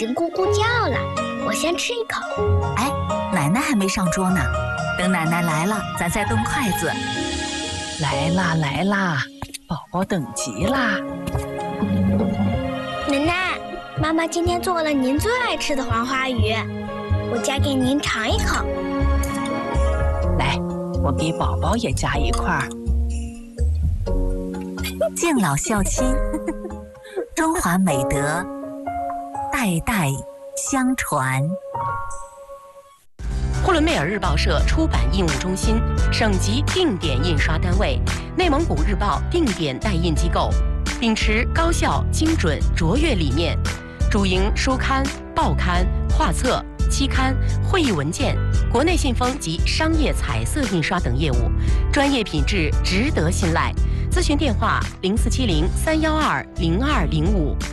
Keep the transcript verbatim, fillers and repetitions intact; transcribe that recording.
经咕咕叫了，我先吃一口。 哎，奶奶还没上桌呢，等奶奶来了，咱再动筷子。 来啦来啦，宝宝等急啦！ 奶奶，妈妈今天做了您最爱吃的黄花鱼，我夹给您尝一口。 来，我给宝宝也夹一块儿。 敬老孝亲，中华美德代代相传。 呼伦贝尔日报社出版印务中心，省级定点印刷单位，内蒙古日报定点代印机构，秉持高效、精准、卓越理念，主营书刊、报刊、画册、期刊、会议文件、国内信封及商业彩色印刷等业务，专业品质值得信赖。咨询电话：零四七零三幺二零二零五。